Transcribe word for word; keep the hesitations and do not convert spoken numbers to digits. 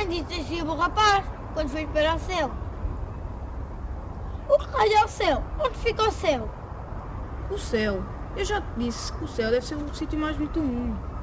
Antes assim o rapaz, quando foi para o céu. O que raio é o céu? Onde fica o céu? O céu. Eu já te disse que o céu deve ser o sítio mais bonito do mundo.